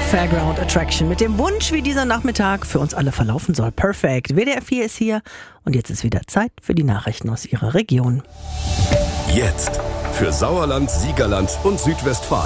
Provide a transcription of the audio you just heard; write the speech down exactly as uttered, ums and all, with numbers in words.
Fairground Attraction mit dem Wunsch, wie dieser Nachmittag für uns alle verlaufen soll. Perfekt. W D R vier ist hier und jetzt ist wieder Zeit für die Nachrichten aus Ihrer Region. Jetzt für Sauerland, Siegerland und Südwestfalen.